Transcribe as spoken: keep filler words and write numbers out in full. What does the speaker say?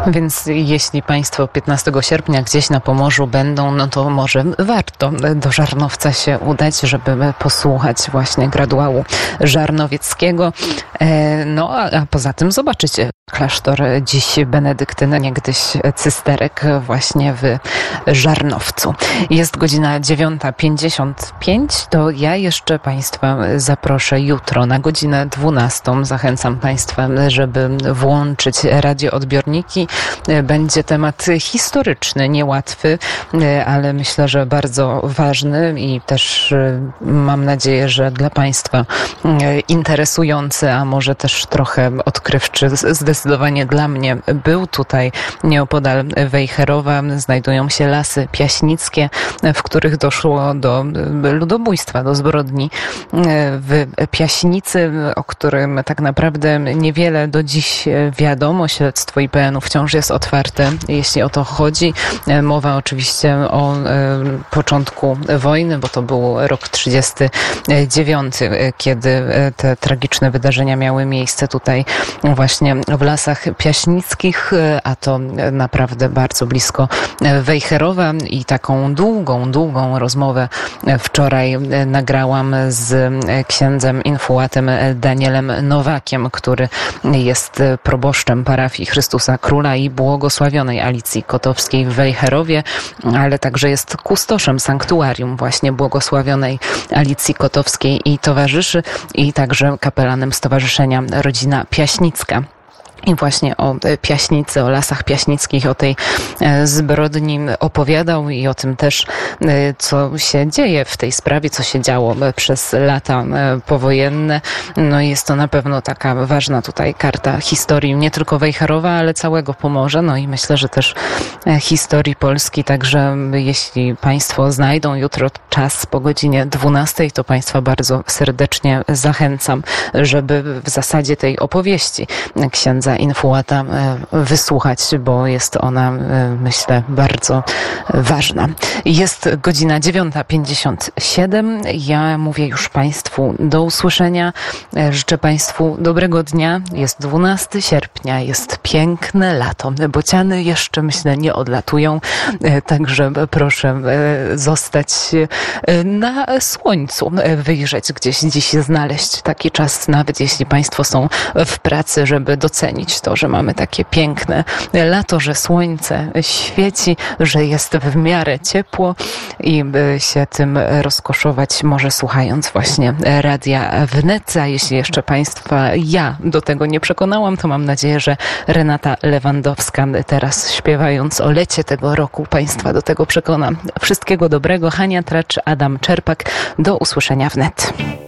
Więc jeśli Państwo piętnastego sierpnia gdzieś na Pomorzu będą, no to może warto do Żarnowca się udać, żeby posłuchać właśnie graduału żarnowieckiego. No a, a poza tym zobaczycie klasztor dziś benedyktyn, niegdyś cysterek właśnie w Żarnowcu. Jest godzina dziewiąta pięćdziesiąt pięć, to ja jeszcze Państwa zaproszę jutro na godzinę dwunastą. Zachęcam Państwa, żeby włączyć radioodbiorniki. Będzie temat historyczny, niełatwy, ale myślę, że bardzo ważny i też mam nadzieję, że dla Państwa interesujący, a może też trochę odkrywczy. Zdecydowanie dla mnie był tutaj nieopodal Wejherowa. Znajdują się lasy piaśnickie, w których doszło do ludobójstwa, do zbrodni w Piaśnicy, o którym tak naprawdę niewiele do dziś wiadomo. Śledztwo I P N u wciąż jest otwarte, jeśli o to chodzi. Mowa oczywiście o początku wojny, bo to był rok trzydziesty dziewiąty, kiedy te tragiczne wydarzenia miały miejsce tutaj właśnie w Lasach Piaśnickich, a to naprawdę bardzo blisko Wejherowa i taką długą, długą rozmowę wczoraj nagrałam z księdzem infułatem Danielem Nowakiem, który jest proboszczem parafii Chrystusa Króla i błogosławionej Alicji Kotowskiej w Wejherowie, ale także jest kustoszem sanktuarium właśnie błogosławionej Alicji Kotowskiej i towarzyszy i także kapelanem Stowarzyszenia Rodzina Piaśnicka. I właśnie o Piaśnicy, o Lasach Piaśnickich, o tej zbrodni opowiadał i o tym też, co się dzieje w tej sprawie, co się działo przez lata powojenne. No i jest to na pewno taka ważna tutaj karta historii nie tylko Wejherowa, ale całego Pomorza. No i myślę, że też historii Polski. Także jeśli Państwo znajdą jutro czas po godzinie dwunastej, to Państwa bardzo serdecznie zachęcam, żeby w zasadzie tej opowieści księdza infułata wysłuchać, bo jest ona, myślę, bardzo ważna. Jest godzina dziewiąta pięćdziesiąt siedem. Ja mówię już Państwu do usłyszenia. Życzę Państwu dobrego dnia. Jest dwunastego sierpnia, jest piękne lato. Bociany jeszcze, myślę, nie odlatują, także proszę zostać na słońcu, wyjrzeć gdzieś dziś, znaleźć taki czas, nawet jeśli Państwo są w pracy, żeby docenić to, że mamy takie piękne lato, że słońce świeci, że jest w miarę ciepło i się tym rozkoszować może słuchając właśnie Radia Wnet. A jeśli jeszcze Państwa ja do tego nie przekonałam, to mam nadzieję, że Renata Lewandowska teraz śpiewając o lecie tego roku Państwa do tego przekona. Wszystkiego dobrego. Hania Tracz, Adam Czerpak. Do usłyszenia wnet.